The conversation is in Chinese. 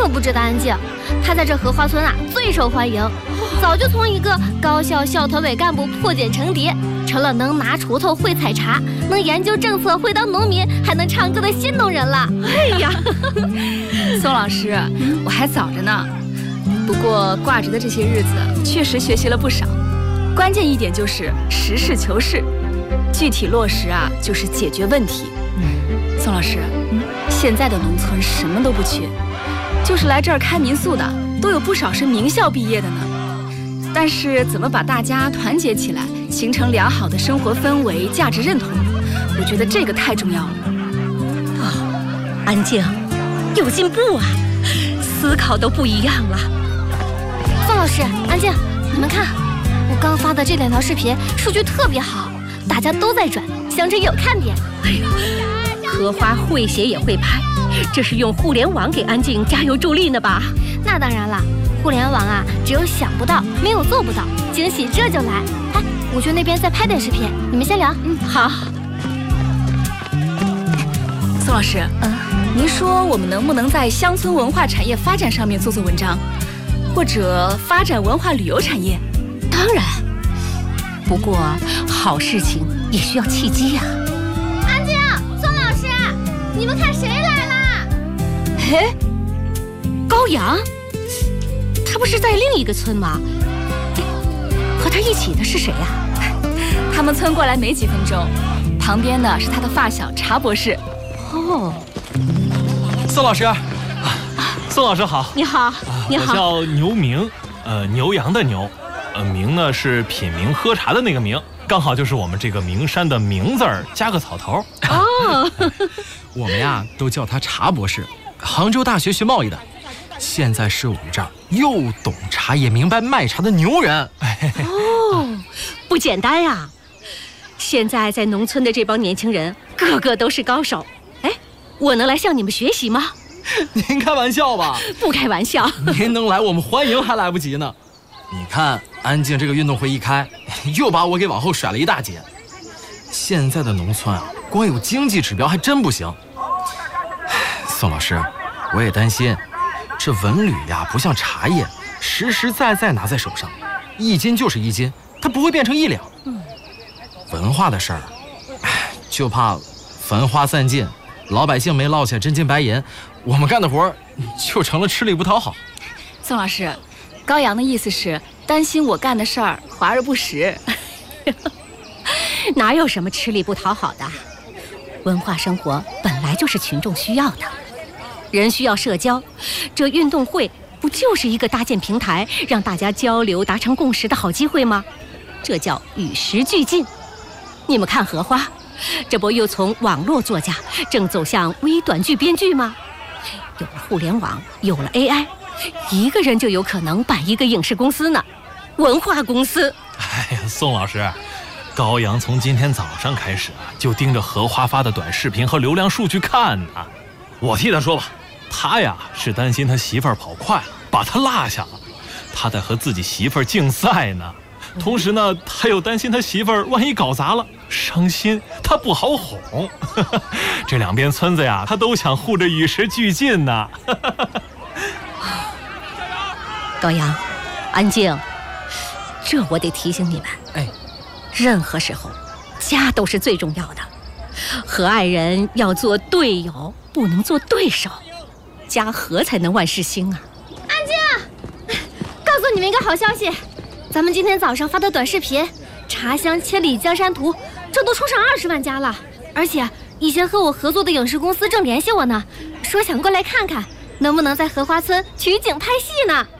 可不知道安静，他在这荷花村啊最受欢迎，早就从一个高校校团委干部破茧成蝶，成了能拿锄头会采茶，能研究政策会当农民，还能唱歌的新农人了。 哎呀，宋老师，我还早着呢。不过挂着的这些日子，确实学习了不少。关键一点就是实事求是，具体落实啊，就是解决问题。宋老师，现在的农村什么都不缺，就是来这儿开民宿的都有不少是名校毕业的呢。但是怎么把大家团结起来，形成良好的生活氛围、价值认同，我觉得这个太重要了。 安静，有进步啊，思考都不一样了。 宋老师，安静，你们看，我刚发的这2条视频数据特别好，大家都在转，相称有看点。 哎呀，荷花会写也会拍，这是用互联网给安静加油助力呢吧？ 那当然了，互联网啊，只有想不到，没有做不到，惊喜这就来。哎，我去那边再拍点视频，你们先聊。 好。 宋老师，您说我们能不能在乡村文化产业发展上面做文章，或者发展文化旅游产业？ 当然，不过好事情也需要契机呀。 安静，宋老师，你们看谁来了？ 嘿，高阳，他不是在另一个村吗？和他一起的是谁呀？ 他们村过来没几分钟，旁边呢是他的发小查博士。 哦， 宋老师，宋老师好。 你好，你好。 我叫牛明，牛羊的牛，明呢是品茗喝茶的那个明，刚好就是我们这个名山的名字加个草头。 哦， 我们呀都叫他查博士，杭州大学学贸易的，现在是我们这儿又懂茶也明白卖茶的牛人。 哦，不简单呀！现在在农村的这帮年轻人，个个都是高手。哎，我能来向你们学习吗？ 您开玩笑吧？ 不开玩笑。 您能来，我们欢迎还来不及呢。你看，安静这个运动会一开，又把我给往后甩了一大截。现在的农村啊，光有经济指标还真不行。宋老师，我也担心，这文旅呀不像茶叶，实实在在拿在手上，一斤就是一斤，它不会变成1两。文化的事儿，就怕繁花散尽，老百姓没落下真金白银，我们干的活就成了吃力不讨好。 宋老师，高阳的意思是担心我干的事儿华而不实。 哪有什么吃力不讨好的？文化生活本来就是群众需要的，人需要社交，这运动会不就是一个搭建平台，让大家交流达成共识的好机会吗？这叫与时俱进。你们看荷花，这不又从网络作家正走向微短剧编剧吗？有了互联网，有了 AI， 一个人就有可能办一个影视公司呢，文化公司。 哎呀，宋老师，高阳从今天早上开始就盯着荷花发的短视频和流量数据看呢。我替他说吧，他呀是担心他媳妇儿跑快了，把他落下了，他在和自己媳妇儿竞赛呢。同时呢，他又担心他媳妇儿万一搞砸了，伤心，他不好哄。这两边村子呀，他都想护着与时俱进呢。 高阳，安静，这我得提醒你们。 哎， 任何时候，家都是最重要的。和爱人要做队友，不能做对手，家和才能万事兴啊！ 安静，告诉你们一个好消息。咱们今天早上发的短视频《茶香千里江山图》，这都冲上20万加了。而且以前和我合作的影视公司正联系我呢，说想过来看看，能不能在荷花村取景拍戏呢。